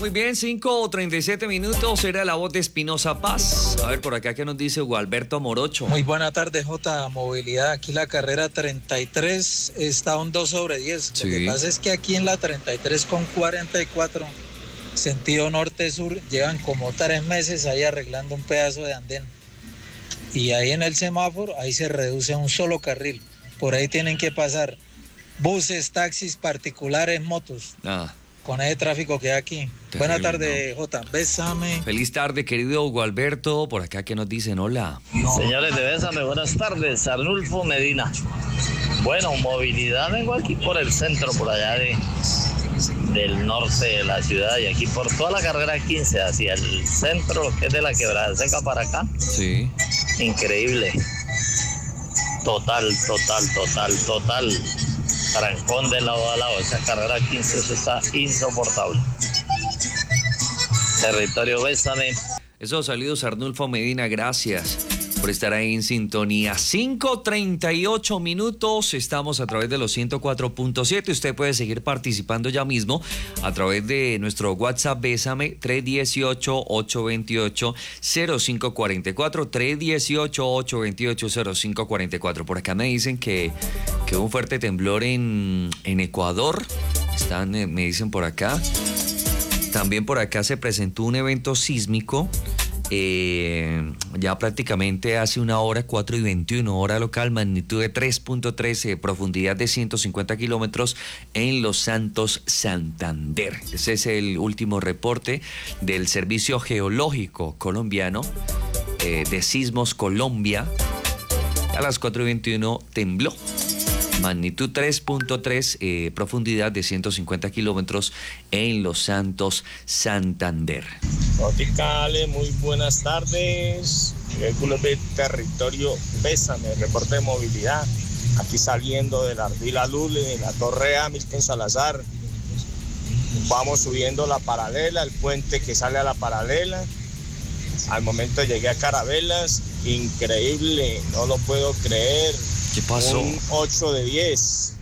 Muy bien, 5:37. Era la voz de Espinosa Paz. A ver, por acá, ¿qué nos dice Gualberto Morocho? Muy buena tarde, J. Movilidad. Aquí la carrera 33 está un 2/10. Sí. Lo que pasa es que aquí en la 33 con 44, sentido norte-sur, llevan como 3 meses ahí arreglando un pedazo de andén. Y ahí en el semáforo, ahí se reduce a un solo carril. Por ahí tienen que pasar buses, taxis, particulares, motos. Con ese tráfico que hay aquí. Terrible, Buena tarde, ¿no? Jota. Bésame. Feliz tarde, querido Gualberto. Por acá, ¿qué nos dicen? Hola. Señores de Bésame, buenas tardes. Arnulfo Medina. Bueno, movilidad, vengo aquí por el centro, por allá del norte de la ciudad y aquí por toda la carrera 15 hacia el centro, lo que es de la Quebrada Seca para acá. Sí. Increíble. Total. Trancón de lado a lado. Esa carrera 15, eso está insoportable. Territorio Bésame. Esos saludos, Arnulfo Medina, gracias por estar ahí en sintonía. 5:38. Estamos a través de los 104.7. Usted puede seguir participando ya mismo a través de nuestro WhatsApp Bésame 318-828-0544. 318-828-0544. Por acá me dicen que hubo un fuerte temblor en Ecuador. Me dicen por acá. También por acá se presentó un evento sísmico. Ya prácticamente hace una hora, 4:21, hora local, magnitud de 3.13, profundidad de 150 kilómetros en Los Santos, Santander. Ese es el último reporte del Servicio Geológico Colombiano de Sismos Colombia. A las 4:21 tembló. Magnitud 3.3, profundidad de 150 kilómetros en Los Santos, Santander. Noticale, muy buenas tardes. Vehículos de territorio Bésame, reporte de movilidad. Aquí saliendo de la Ardila Lule, de la Torre Hamilton Salazar. Vamos subiendo la paralela, el puente que sale a la paralela. Al momento llegué a Carabelas, increíble, no lo puedo creer. ¿Qué pasó? Un 8/10.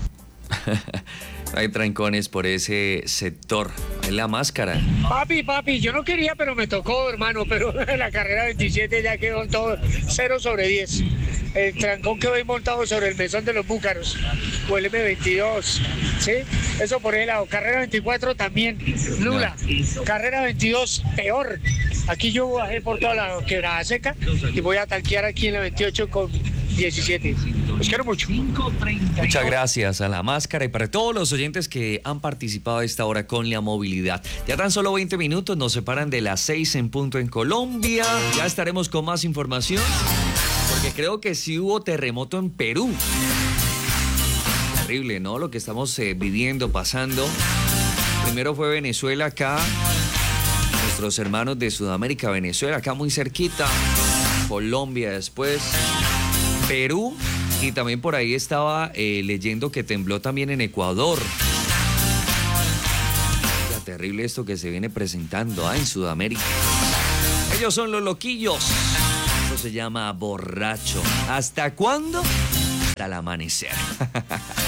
Hay trancones por ese sector. En la máscara. Papi, yo no quería, pero me tocó, hermano. Pero la carrera 27 ya quedó todo 0/10. El trancón quedó ahí montado sobre el mesón de los Búcaros. O el M22. ¿Sí? Eso por el lado. Carrera 24 también. Nula. No. Carrera 22, peor. Aquí yo bajé por toda la Quebrada Seca y voy a tanquear aquí en la 28 con 17. Los quiero mucho. Muchas gracias a la máscara y para todos los oyentes que han participado a esta hora con la movilidad. Ya tan solo 20 minutos nos separan de las 6 en punto en Colombia. Ya estaremos con más información porque creo que sí hubo terremoto en Perú. Terrible, ¿no? Lo que estamos viviendo, pasando. Primero fue Venezuela acá. Nuestros hermanos de Sudamérica, Venezuela, acá muy cerquita. Colombia después. Perú, y también por ahí estaba leyendo que tembló también en Ecuador. Ya terrible esto que se viene presentando en Sudamérica. Ellos son los loquillos. Esto se llama borracho. ¿Hasta cuándo? Hasta el amanecer.